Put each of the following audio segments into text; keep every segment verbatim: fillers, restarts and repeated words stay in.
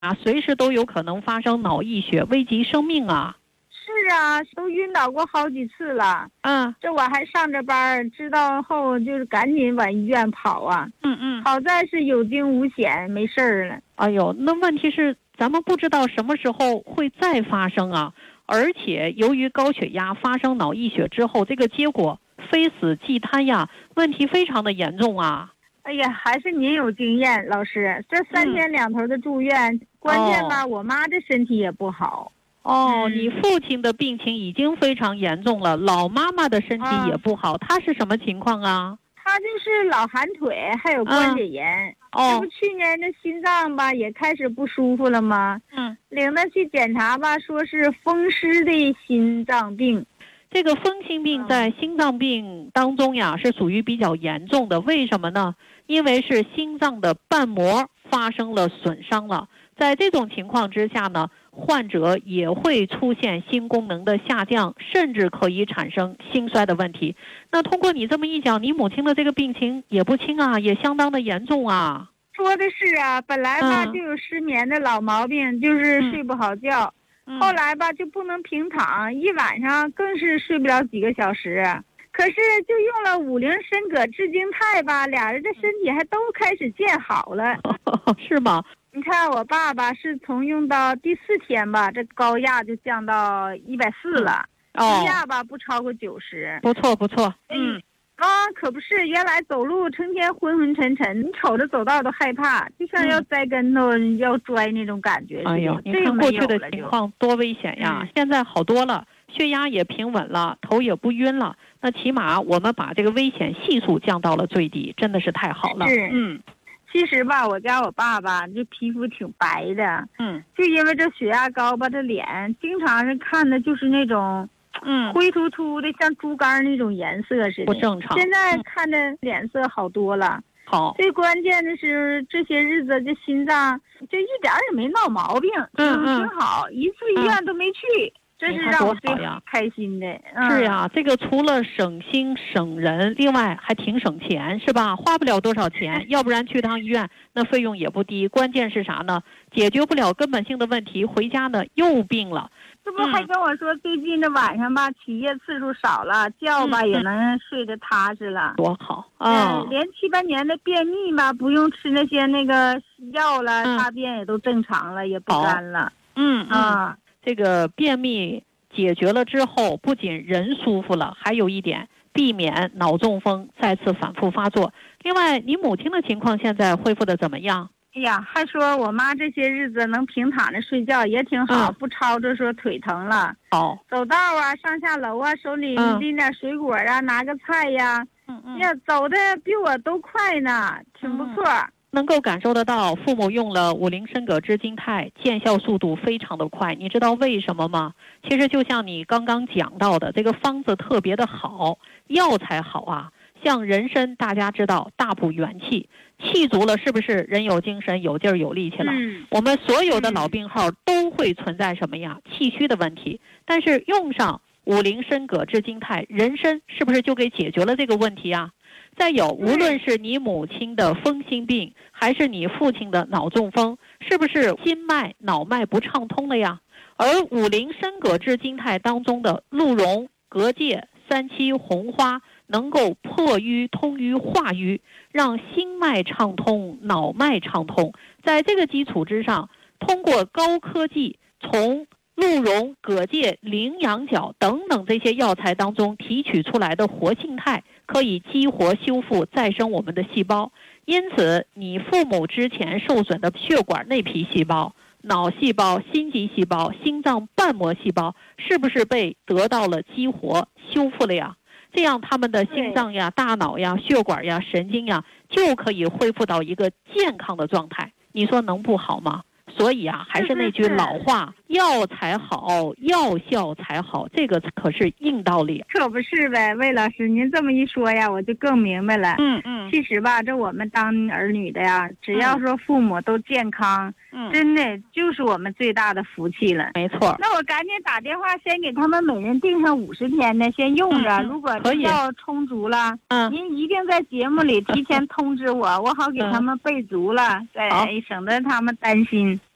啊，随时都有可能发生脑溢血，危及生命啊。 是啊，都晕倒过好几次了。 嗯， 这我还上着班，知道后就是赶紧往医院跑啊。 嗯嗯， 好在是有惊无险，没事儿了。 哎呦，那问题是咱们不知道什么时候会再发生啊。而且由于高血压发生脑溢血之后，这个结果非死即瘫呀，问题非常的严重啊。 哎呀，还是您有经验，老师。这三天两头的住院，嗯、关键吧，哦、我妈这身体也不好。 哦，嗯、你父亲的病情已经非常严重了，老妈妈的身体也不好，她、嗯、是什么情况啊？ 她就是老寒腿，还有关节炎。嗯、哦，这不去年这心脏吧也开始不舒服了吗？嗯，领她去检查吧，说是风湿的心脏病。 这个风心病在心脏病当中呀，是属于比较严重的。为什么呢？因为是心脏的瓣膜发生了损伤了。在这种情况之下呢，患者也会出现心功能的下降，甚至可以产生心衰的问题。那通过你这么一讲，你母亲的这个病情也不轻啊，也相当的严重啊。 说的是啊，本来吧、嗯、就有失眠的老毛病，就是睡不好觉。嗯后来吧就不能平躺，一晚上更是睡不了几个小时。可是就用了五灵参葛智经肽吧，俩人的身体还都开始见好了。 是吗？ 你看我爸爸是从用到第四天吧，这高压就降到一百四了，低、哦、压吧不超过九十。 不错不错，嗯。 啊，可不是，原来走路成天昏昏沉沉，你瞅着走道都害怕，就像要栽跟头、嗯、要摔那种感觉。 哎呦，你看过去的情况多危险呀！嗯、现在好多了，血压也平稳了，头也不晕了。那起码我们把这个危险系数降到了最低，真的是太好了。 是， 嗯。 其实吧，我家我爸爸这皮肤挺白的，嗯，就因为这血压高吧，这脸经常是看的就是那种。嗯，灰秃秃的，像猪肝那种颜色似的， 不正常。 现在看着脸色好多了。 好， 最关键的是这些日子这心脏就一点也没闹毛病，嗯嗯，挺好，一次医院都没去，嗯、这是让我最开心的。 嗯、是呀，这个除了省心省人，另外还挺省钱，是吧？花不了多少钱，要不然去趟医院那费用也不低。关键是啥呢？解决不了根本性的问题，回家呢又病了。 这不还跟我说，最近这晚上吧，起夜次数少了，觉吧也能睡得踏实了， 多好啊！ 嗯，连七八年的便秘吧，不用吃那些那个药了，大便也都正常了，也不干了。 嗯啊，这个便秘解决了之后，不仅人舒服了，还有一点避免脑中风再次反复发作。另外，你母亲的情况现在恢复的怎么样？ 哎呀，还说我妈这些日子能平躺着睡觉也挺好，嗯、不吵着说腿疼了。 好， 走道啊，上下楼啊，手里拎点水果啊，嗯、拿个菜呀，嗯嗯，呀，走的比我都快呢，挺不错。嗯、 能够感受得到，父母用了五灵参葛智经肽，见效速度非常的快。你知道为什么吗？其实就像你刚刚讲到的，这个方子特别的好，药材好啊。像人参，大家知道大补元气，气足了是不是人有精神、有劲儿、有力气了？嗯、我们所有的老病号都会存在什么呀？气虚的问题。但是用上五灵参葛智经肽，人参是不是就给解决了这个问题啊？再有，无论是你母亲的风心病，还是你父亲的脑中风，是不是心脉、脑脉不畅通了呀？而五灵参葛智经肽当中的鹿茸、蛤蚧、三七、红花，能够破瘀、通瘀、化瘀，让心脉畅通、脑脉畅通。在这个基础之上，通过高科技从鹿茸、蛤蚧、羚羊角等等这些药材当中提取出来的活性肽，可以激活、修复、再生我们的细胞。因此，你父母之前受损的血管内皮细胞、脑细胞、心肌细胞、心脏瓣膜细胞，是不是被得到了激活、修复了呀？这样他们的心脏呀、大脑呀、血管呀、神经呀，就可以恢复到一个健康的状态。你说能不好吗？所以啊，还是那句老话，药材好，药效才好，这个可是硬道理。 可不是呗，魏老师，您这么一说呀，我就更明白了。嗯嗯，其实吧，这我们当儿女的呀，只要说父母都健康，嗯，真的就是我们最大的福气了。 没错。 那我赶紧打电话，先给他们每人定上五十天的，先用着。嗯、如果药充足了，嗯，您一定在节目里提前通知我，我好给他们备足了，哎，省得他们担心。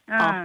嗯。